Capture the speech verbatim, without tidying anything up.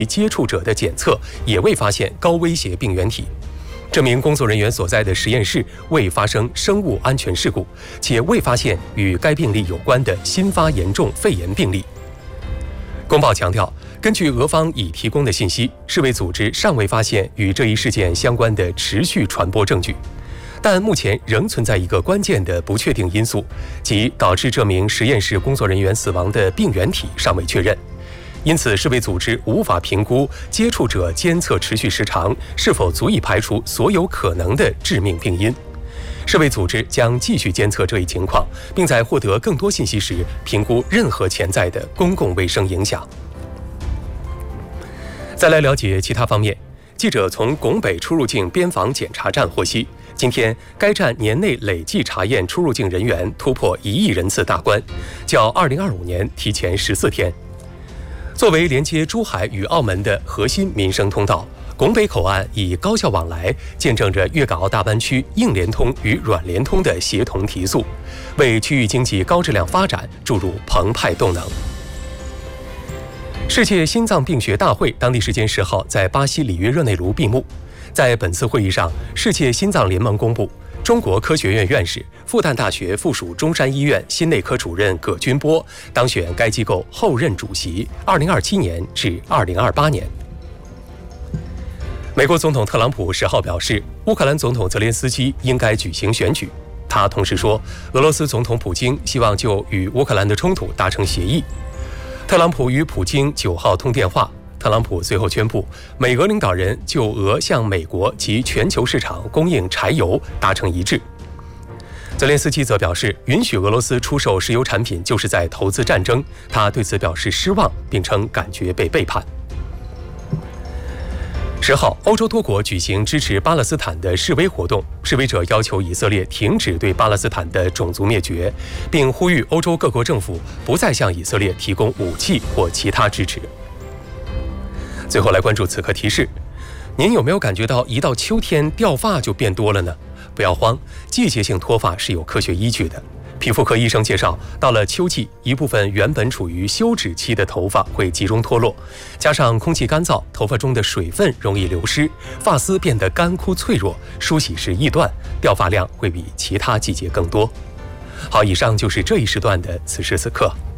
接触者的检测也未发现高危险病原体。这名工作人员所在的实验室未发生生物安全事故，且未发现与该病例有关的新发严重肺炎病例。公报强调，根据俄方已提供的信息，世卫组织尚未发现与这一事件相关的持续传播证据，但目前仍存在一个关键的不确定因素，即导致这名实验室工作人员死亡的病原体尚未确认。因此，世卫组织无法评估接触者监测持续时长是否足以排除所有可能的致命病因。世卫组织将继续监测这一情况，并在获得更多信息时评估任何潜在的公共卫生影响。再来了解其他方面，记者从拱北出入境边防检查站获悉，今天该站年内累计查验出入境人员突破一亿人次大关，较二零二五年提前十四天。作为连接珠海与澳门的核心民生通道，拱北口岸以高效往来，见证着粤港澳大湾区硬联通与软联通的协同提速，为区域经济高质量发展注入澎湃动能。世界心脏病学大会当地时间十号在巴西里约热内卢闭幕。在本次会议上，世界心脏联盟公布，中国科学院院士、复旦大学附属中山医院心内科主任葛军波当选该机构后任主席，二零二七年至二零二八年。美国总统特朗普十号表示，乌克兰总统泽连斯基应该举行选举。他同时说，俄罗斯总统普京希望就与乌克兰的冲突达成协议。特朗普与普京九号通电话。特朗普随后宣布，美俄领导人就俄向美国及全球市场供应柴油达成一致。泽连斯基则表示，允许俄罗斯出售石油产品就是在投资战争，他对此表示失望，并称感觉被背叛。十号，欧洲多国举行支持巴勒斯坦的示威活动，示威者要求以色列停止对巴勒斯坦的种族灭绝，并呼吁欧洲各国政府不再向以色列提供武器或其他支持。最后来关注此刻提示，您有没有感觉到一到秋天掉发就变多了呢？不要慌，季节性脱发是有科学依据的。皮肤科医生介绍，到了秋季，一部分原本处于休止期的头发会集中脱落，加上空气干燥，头发中的水分容易流失，发丝变得干枯脆弱，梳洗时易断，掉发量会比其他季节更多。好，以上就是这一时段的此时此刻。